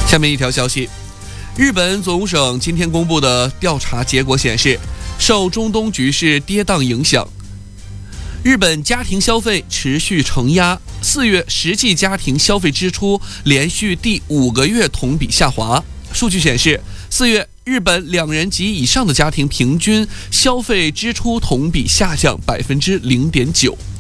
下面一条消息，日本总务省今天公布的调查结果显示，受中东局势跌宕影响，日本家庭消费持续承压，4月实际家庭消费支出连续第5个月同比下滑。数据显示，4月日本2人及以上的家庭平均消费支出同比下降0.9%。